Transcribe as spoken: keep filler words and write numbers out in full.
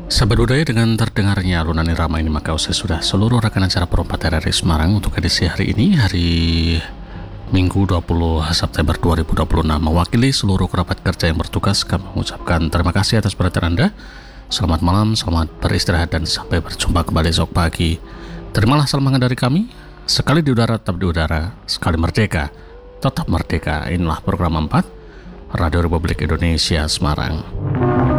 Sahabat budaya, dengan terdengarnya alunan irama ini maka usai sudah seluruh rekan acara Perompak R R I Semarang untuk edisi hari ini, hari Minggu dua puluh September dua ribu dua puluh enam. Mewakili seluruh kerabat kerja yang bertugas, kami mengucapkan terima kasih atas perhatian Anda. Selamat malam, selamat beristirahat, dan sampai berjumpa kembali esok pagi. Terimalah salam hangat dari kami. Sekali di udara, tetap di udara. Sekali merdeka, tetap merdeka. Inilah program empat Radio Republik Indonesia Semarang.